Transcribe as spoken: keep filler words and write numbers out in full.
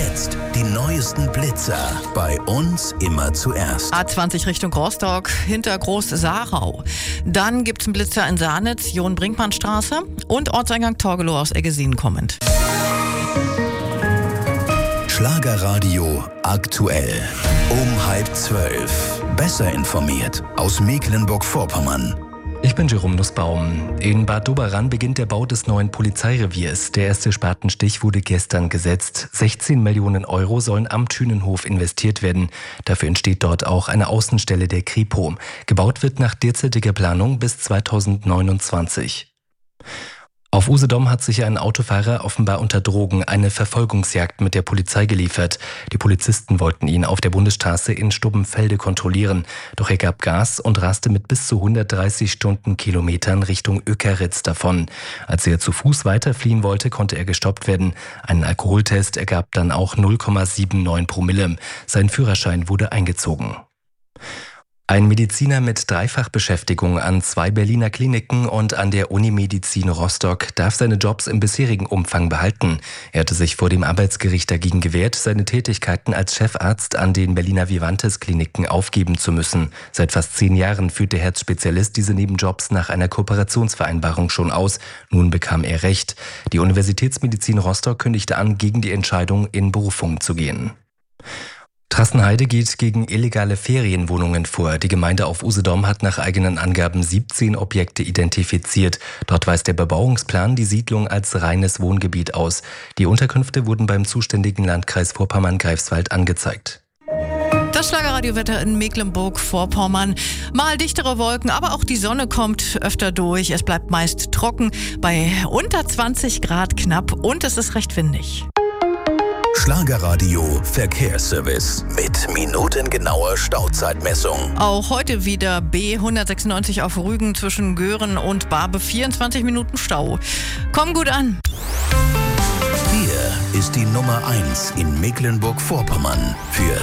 jetzt die neuesten Blitzer. Bei uns immer zuerst. A zwanzig Richtung Rostock, hinter Groß-Sarau. Dann gibt's einen Blitzer in Sahnitz, John-Brinkmann-Straße und Ortseingang Torgelow aus Eggesin kommend. Schlagerradio aktuell. Um halb zwölf. Besser informiert aus Mecklenburg-Vorpommern. Ich bin Jerome Nussbaum. In Bad Doberan beginnt der Bau des neuen Polizeireviers. Der erste Spatenstich wurde gestern gesetzt. sechzehn Millionen Euro sollen am Thünenhof investiert werden. Dafür entsteht dort auch eine Außenstelle der Kripo. Gebaut wird nach derzeitiger Planung bis zweitausendneunundzwanzig. Auf Usedom hat sich ein Autofahrer offenbar unter Drogen eine Verfolgungsjagd mit der Polizei geliefert. Die Polizisten wollten ihn auf der Bundesstraße in Stubbenfelde kontrollieren. Doch er gab Gas und raste mit bis zu hundertdreißig Stundenkilometern Richtung Ökeritz davon. Als er zu Fuß weiterfliehen wollte, konnte er gestoppt werden. Ein Alkoholtest ergab dann auch null Komma neunundsiebzig Promille. Sein Führerschein wurde eingezogen. Ein Mediziner mit Dreifachbeschäftigung an zwei Berliner Kliniken und an der Unimedizin Rostock darf seine Jobs im bisherigen Umfang behalten. Er hatte sich vor dem Arbeitsgericht dagegen gewehrt, seine Tätigkeiten als Chefarzt an den Berliner Vivantes-Kliniken aufgeben zu müssen. Seit fast zehn Jahren führt der Herzspezialist diese Nebenjobs nach einer Kooperationsvereinbarung schon aus. Nun bekam er Recht. Die Universitätsmedizin Rostock kündigte an, gegen die Entscheidung in Berufung zu gehen. Trassenheide geht gegen illegale Ferienwohnungen vor. Die Gemeinde auf Usedom hat nach eigenen Angaben siebzehn Objekte identifiziert. Dort weist der Bebauungsplan die Siedlung als reines Wohngebiet aus. Die Unterkünfte wurden beim zuständigen Landkreis Vorpommern-Greifswald angezeigt. Das Schlagerradiowetter in Mecklenburg-Vorpommern. Mal dichtere Wolken, aber auch die Sonne kommt öfter durch. Es bleibt meist trocken bei unter zwanzig Grad knapp und es ist recht windig. Schlagerradio Verkehrsservice mit minutengenauer Stauzeitmessung. Auch heute wieder B hundertsechsundneunzig auf Rügen zwischen Göhren und Barbe, vierundzwanzig Minuten Stau. Komm gut an. Hier ist die Nummer eins in Mecklenburg-Vorpommern für